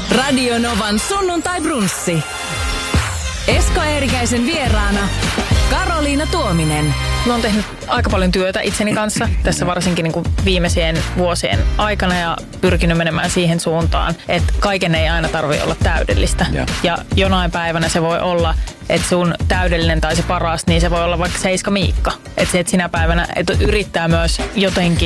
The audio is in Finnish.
Radio Novan sunnuntai-brunssi. Esko Eerikäisen vieraana Karoliina Tuominen. Mä oon tehnyt aika paljon työtä itseni kanssa tässä varsinkin niin kuin viimeisien vuosien aikana ja pyrkinyt menemään siihen suuntaan, että kaiken ei aina tarvitse olla täydellistä. Ja jonain päivänä se voi olla, että sun täydellinen tai se paras, niin se voi olla vaikka Seiska Miikka. Että sinä päivänä että yrittää myös jotenkin